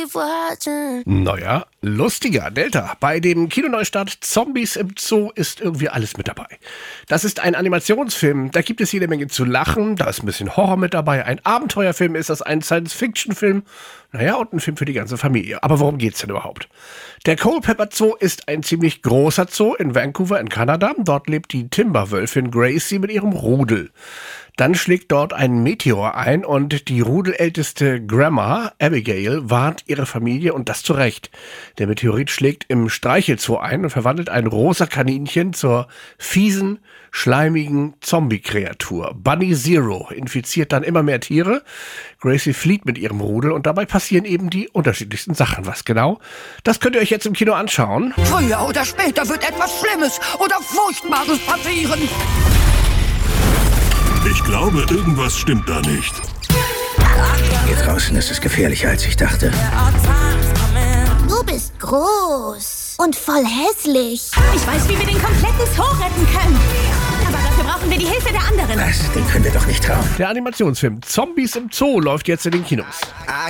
Naja, lustiger, Delta. Bei dem Kinoneustart Zombies im Zoo ist irgendwie alles mit dabei. Das ist ein Animationsfilm, da gibt es jede Menge zu lachen, da ist ein bisschen Horror mit dabei, ein Abenteuerfilm ist das, ein Science-Fiction-Film, naja, und ein Film für die ganze Familie. Aber worum geht's denn überhaupt? Der Culpeper Zoo ist ein ziemlich großer Zoo in Vancouver in Kanada. Dort lebt die Timberwölfin Gracie mit ihrem Rudel. Dann schlägt dort ein Meteor ein und die rudelälteste Grandma, Abigail, warnt ihre Familie und das zu Recht. Der Meteorit schlägt im Streichelzoo ein und verwandelt ein rosa Kaninchen zur fiesen, schleimigen Zombie-Kreatur. Bunny Zero infiziert dann immer mehr Tiere. Gracie flieht mit ihrem Rudel und dabei passieren eben die unterschiedlichsten Sachen. Was genau? Das könnt ihr euch jetzt im Kino anschauen. Früher oder später wird etwas Schlimmes oder Furchtbares passieren. Ich glaube, irgendwas stimmt da nicht. Hier draußen ist es gefährlicher, als ich dachte. Du bist groß und voll hässlich. Ich weiß, wie wir den kompletten Zoo retten können. Aber dafür brauchen wir die Hilfe der anderen. Was? Den können wir doch nicht trauen. Der Animationsfilm Zombies im Zoo läuft jetzt in den Kinos.